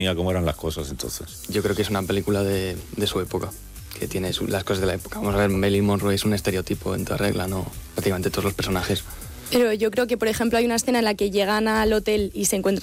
Mira cómo eran las cosas entonces. Yo creo que es una película de su época, que tiene las cosas de la época. Vamos a ver, Marilyn Monroe es un estereotipo en toda regla, ¿no? Prácticamente todos los personajes. Pero yo creo que, por ejemplo, hay una escena en la que llegan al hotel y se encuentran